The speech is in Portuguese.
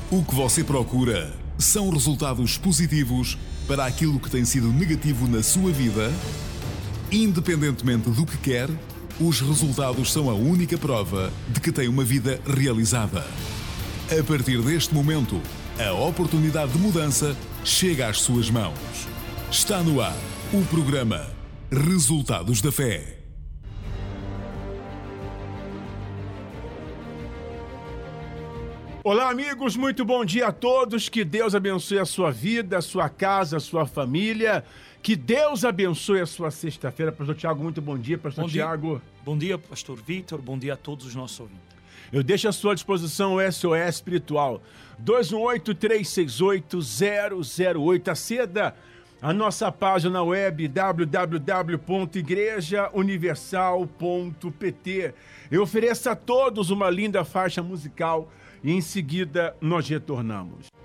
O que você procura são resultados positivos para aquilo que tem sido negativo na sua vida? Independentemente do que quer, os resultados são a única prova de que tem uma vida realizada. A partir deste momento, a oportunidade de mudança chega às suas mãos. Está no ar o programa Resultados da Fé. Olá, amigos, muito bom dia a todos. Que Deus abençoe a sua vida, a sua casa, a sua família. Que Deus abençoe a sua sexta-feira. Pastor Tiago, muito bom dia, Pastor Tiago. Bom dia, Pastor Vitor. Bom dia a todos os nossos ouvintes. Eu deixo à sua disposição o SOS Espiritual 218-368-008. Aceda a nossa página web www.igrejauniversal.pt. Eu ofereço a todos uma linda faixa musical e em seguida nós retornamos.